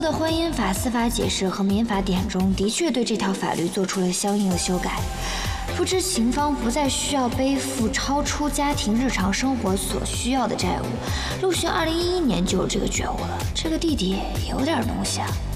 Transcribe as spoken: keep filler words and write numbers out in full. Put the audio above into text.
的婚姻法司法解释和民法典中的确对这条法律做出了相应的修改，不知情方不再需要背负超出家庭日常生活所需要的债务。陆巡二零一一年就有这个觉悟了，这个弟弟也有点东西啊。